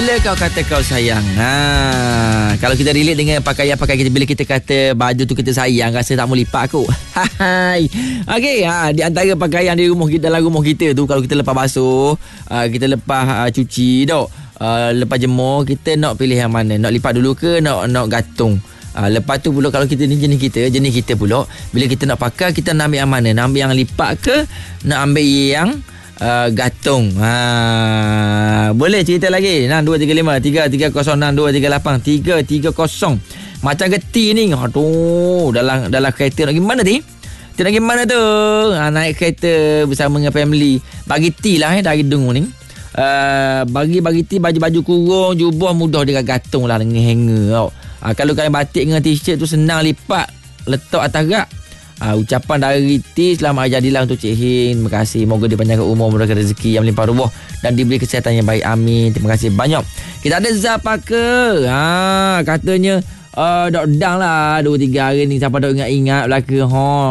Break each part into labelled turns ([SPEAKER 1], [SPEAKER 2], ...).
[SPEAKER 1] Bila kau kata kau sayang, kalau kita relate dengan pakaian-pakaian kita, bila kita kata baju tu kita sayang, rasa tak mau lipat aku. Okey, di antara pakaian di rumah kita, dalam rumah kita tu, kalau kita lepas basuh, kita lepas cuci dok, lepas jemur, kita nak pilih yang mana? Nak lipat dulu ke nak gantung? Lepas tu pula kalau kita ni jenis kita pula, bila kita nak pakai, kita nak ambil yang mana? Nak ambil yang lipat ke nak ambil yang gantung? Boleh cerita lagi. 6235 330 6238 330. Macam geti ni, aduh, dalam kereta nak pergi mana ni? Kita nak pergi mana tu? Naik kereta bersama dengan family, bagi ti lah dari Gedung ni. Bagi ti baju-baju kurung, jubah mudah dia gantung lah dengan hanger tau. Kalau kain batik dengan t-shirt tu senang lipat, letak atas rak. Ucapan dari T, selamat hari jadilah untuk Cik Hin. Terima kasih, moga dia panjangkan umur, murahkan rezeki yang melimpah ruah dan diberi kesihatan yang baik, amin. Terima kasih banyak. Kita ada Zapaka, katanya dang lah 2-3 hari ni, siapa tak ingat-ingat belaka.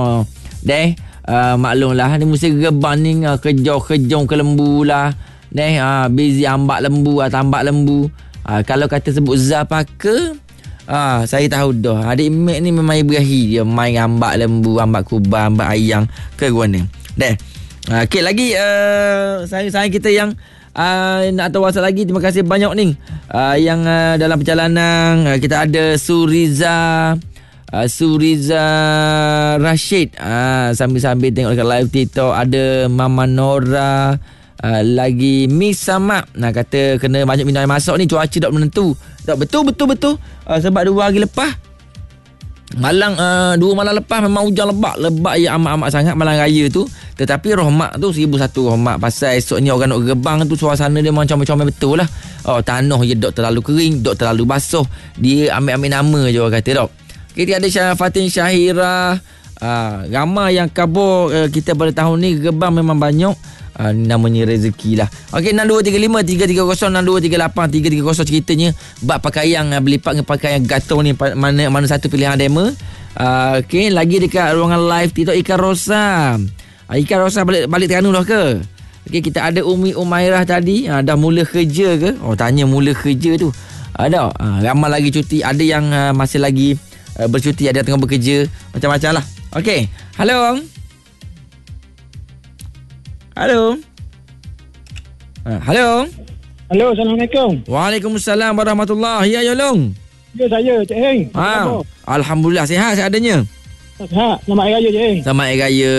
[SPEAKER 1] Maklum lah, ni mesti geban ni, kejong ke lembu lah. Busy ambak lembu atau ambak lembu. Kalau kata sebut Zapaka, saya tahu dah. Adik Mek ni memang berahi dia main ambak lembu, ambak kubang, ambak ayang ke mana. Okey, lagi saya kita yang nak tahu asal lagi. Terima kasih banyak ni. Yang dalam perjalanan kita ada Suriza Rashid. Sambil-sambil tengok dekat live TikTok, ada Mama Nora. Lagi Miss Samak kata kena banyak minum air masak ni, cuaca tak menentu. Tak betul. Sebab 2 hari lepas Malang, 2 malam lepas memang hujan lebat ya, amat-amat sangat malam raya tu. Tetapi rahmat tu 1001 rahmat. Pasal esoknya orang nak gerbang tu, suasana dia macam-macam betul lah. Tanah je dok terlalu kering, dok terlalu basuh. Dia ambil nama je orang kata dok. Kita ada Fatin Syahira. Ramai yang kabur kita pada tahun ni, gerbang memang banyak. Namanya rezeki lah. Okey, 6235 330 6238 330 ceritanya bab pakaian berlipat dengan pakaian gantung ni, mana satu pilihan demo. Okey, lagi dekat ruangan live TikTok Ika Rosa. Ika Rosa balik Terengganu dah ke? Okey, kita ada Umi Umairah tadi, dah mula kerja ke? Tanya mula kerja tu. Ada ramai lagi cuti, ada yang masih lagi bercuti, ada yang tengah bekerja, macam-macam lah. Okey, halo. Halo, Assalamualaikum. Waalaikumsalam warahmatullahi. Ya, Long.
[SPEAKER 2] Ya, saya Cik Heng.
[SPEAKER 1] Alhamdulillah sihat seadanya.
[SPEAKER 2] Sihat. Selamat Hari Raya Cik Heng.
[SPEAKER 1] Selamat Hari Raya.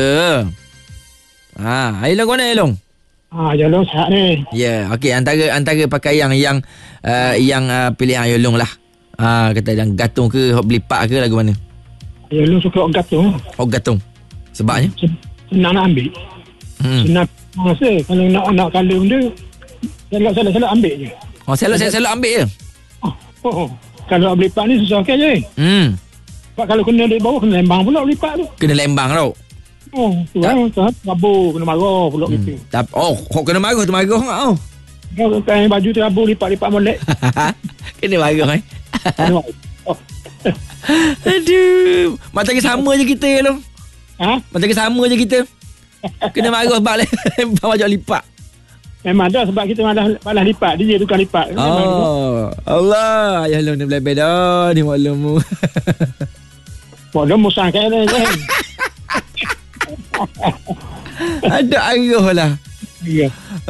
[SPEAKER 1] Long mana Long?
[SPEAKER 2] Ya, Long sihat ni.
[SPEAKER 1] Ya, okey, antara pakaian yang pilihan Long lah. Kata yang gantung ke hok belipak ke lagu mana?
[SPEAKER 2] Ya, Long suka hok gantung.
[SPEAKER 1] Hok gantung. Sebabnya
[SPEAKER 2] senang nak ambil. Senang masa kalau nak kala benda selok ambil je.
[SPEAKER 1] Selok ambil je.
[SPEAKER 2] Kalau belipak ni susah ke je. Sebab kalau kena di bawah, kena lembang pula belipak tu.
[SPEAKER 1] Kena lembang tau.
[SPEAKER 2] Tu kan rabur, kena marah pula gitu.
[SPEAKER 1] Kena marah tu marah.
[SPEAKER 2] Kain baju tu rabur, lipat molek.
[SPEAKER 1] Kena marah Aduh, macam sama je kita Long. Macam sama je kita. Kena marah sebab lempar baju lipat.
[SPEAKER 2] Memang dah, sebab kita malah lipat. Dia tukang lipat.
[SPEAKER 1] Allah, ya Long ni belebel dah ni maklum.
[SPEAKER 2] Maklum musang kan ni.
[SPEAKER 1] Ada arah lah.
[SPEAKER 2] Ya.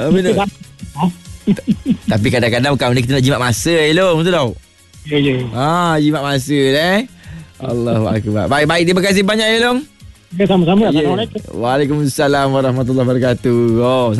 [SPEAKER 1] Tapi kadang-kadang bukan benda kita nak jimat masa Long, betul tau?
[SPEAKER 2] Ya.
[SPEAKER 1] Jimat masa Allahu akbar. Baik, terima kasih banyak Long.
[SPEAKER 2] Ya, sama-sama. Assalamualaikum.
[SPEAKER 1] Waalaikumsalam warahmatullahi wabarakatuh.